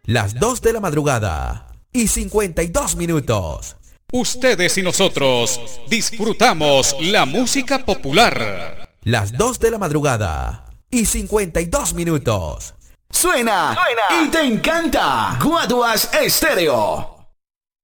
las 2 de la madrugada y 52 minutos. Ustedes y nosotros disfrutamos la música popular. Las 2 de la madrugada y 52 minutos. Suena y te encanta. Guaduas Estéreo.